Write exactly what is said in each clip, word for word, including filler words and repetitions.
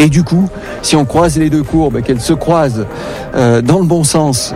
Et du coup, si on croise les deux courbes, qu'elles se croisent euh, dans le bon sens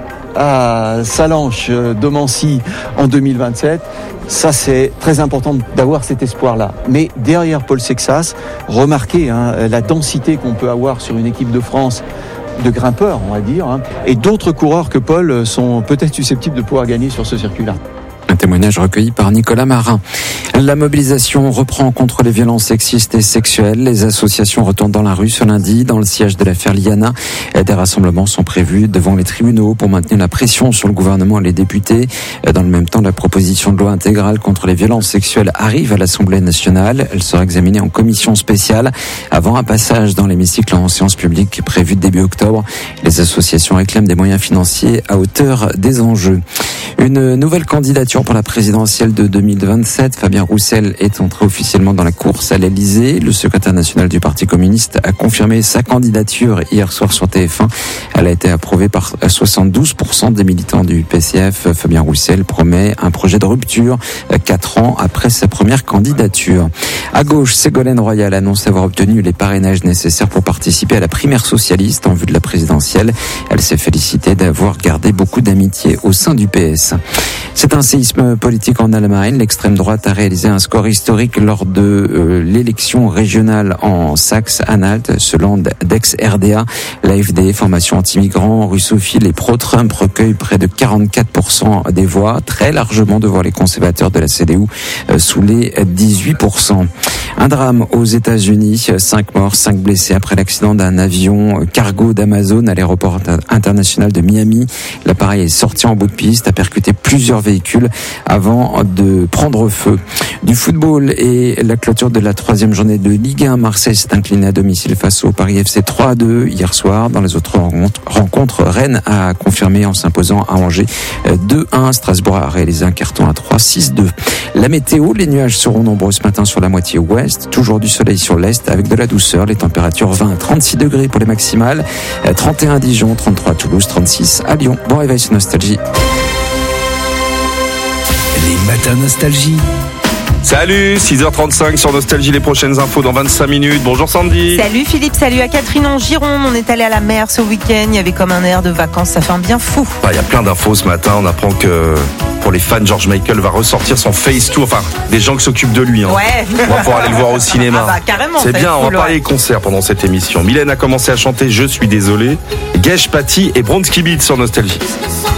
à Sallanches, Domancy en deux mille vingt-sept, ça c'est très important d'avoir cet espoir-là. Mais derrière Paul Sexas, remarquez hein, la densité qu'on peut avoir sur une équipe de France de grimpeurs, on va dire, hein, et d'autres coureurs que Paul sont peut-être susceptibles de pouvoir gagner sur ce circuit-là. Un témoignage recueilli par Nicolas Marin. La mobilisation reprend contre les violences sexistes et sexuelles. Les associations retournent dans la rue ce lundi, dans le siège de l'affaire Liana. Des rassemblements sont prévus devant les tribunaux pour maintenir la pression sur le gouvernement et les députés. Dans le même temps, la proposition de loi intégrale contre les violences sexuelles arrive à l'Assemblée nationale. Elle sera examinée en commission spéciale avant un passage dans l'hémicycle en séance publique prévue début octobre. Les associations réclament des moyens financiers à hauteur des enjeux. Une nouvelle candidature pour la présidentielle de deux mille vingt-sept. Fabien Roussel est entré officiellement dans la course à l'Elysée. Le secrétaire national du Parti communiste a confirmé sa candidature hier soir sur T F un. Elle a été approuvée par soixante-douze pour cent des militants du P C F. Fabien Roussel promet un projet de rupture quatre ans après sa première candidature. À gauche, Ségolène Royal annonce avoir obtenu les parrainages nécessaires pour participer à la primaire socialiste en vue de la présidentielle. Elle s'est félicitée d'avoir gardé beaucoup d'amitié au sein du P S. C'est un séisme politique en Allemagne. L'extrême droite a réalisé un score historique lors de euh, l'élection régionale en Saxe-Anhalt, selon d'ex-R D A. L'A F D, formation anti-migrants, russophile et pro-Trump, recueille près de quarante-quatre pour cent des voix, très largement devant les conservateurs de la C D U, euh, sous les dix-huit pour cent. Un drame aux États-Unis, cinq morts, cinq blessés après l'accident d'un avion cargo d'Amazon à l'aéroport international de Miami. L'appareil est sorti en bout de piste, a percuté plusieurs véhicules avant de prendre feu. Du football et la clôture de la troisième journée de Ligue un, Marseille s'est incliné à domicile face au Paris F C trois à deux hier soir. Dans les autres rencontres, Rennes a confirmé en s'imposant à Angers deux un. Strasbourg a réalisé un carton à trois, six deux. La météo, les nuages seront nombreux ce matin sur la moitié ouest, toujours du soleil sur l'est avec de la douceur. Les températures vingt à trente-six degrés pour les maximales, trente et un à Dijon, trente-trois à Toulouse, trente-six à Lyon. Bon réveil sur Nostalgie. Les matins Nostalgie. Salut, six heures trente-cinq sur Nostalgie, les prochaines infos dans vingt-cinq minutes. Bonjour Sandy. Salut Philippe, salut à Catherine en Gironde. On est allé à la mer ce week-end, il y avait comme un air de vacances, ça fait un bien fou. Ah, il y a plein d'infos ce matin, on apprend que pour les fans, George Michael va ressortir son Face Tour, enfin des gens qui s'occupent de lui. Hein. Ouais. On va pouvoir aller le voir au cinéma. Ah bah, carrément. C'est bien, on va cool, parler ouais. concerts pendant cette émission. Mylène a commencé à chanter Je suis désolé. Gesh, Paty et Bronski Beat sur Nostalgie.